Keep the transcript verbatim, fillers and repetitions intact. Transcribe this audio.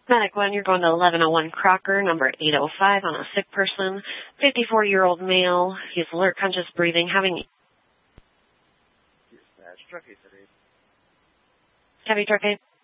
Medic one, you're going to eleven oh one Crocker, number eight oh five on a sick person, fifty-four-year-old male. He's alert, conscious breathing, having... Dispatch, truck eight thirty-eight. Heavy truck eight.